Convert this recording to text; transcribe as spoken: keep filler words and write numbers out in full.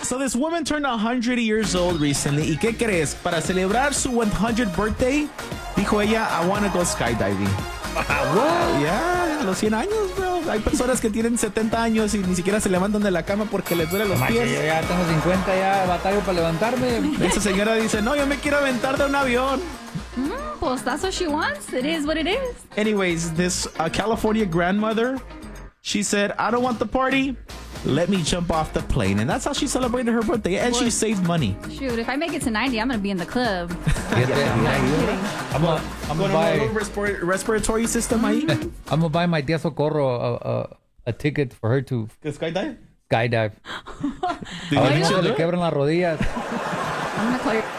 So this woman turned one hundred years old recently. ¿Y qué crees? Para celebrar su one hundredth birthday, dijo ella, I want to go skydiving. What? Yeah, a los cien años, bro. Hay personas que tienen setenta años y ni siquiera se levantan de la cama porque les duelen los pies. Yo ya tengo cincuenta, ya batallo para levantarme. Esa señora dice, no, yo me quiero aventar de un avión. Mm, pues that's what she wants. It is what it is. Anyways, this uh, California grandmother, she said, I don't want the party. Let me jump off the plane. And that's how she celebrated her birthday. And Well, she saved money. Shoot, if I make it to ninety, I'm going to be in the club. I'm gonna I'm Con gonna un buy respir- respiratory system ahí. I'm gonna buy my tía Socorro a, a, a ticket for her to Skydive? skydive. Did A ver you si no se do le it? quebran las rodillas. I'm going to call your...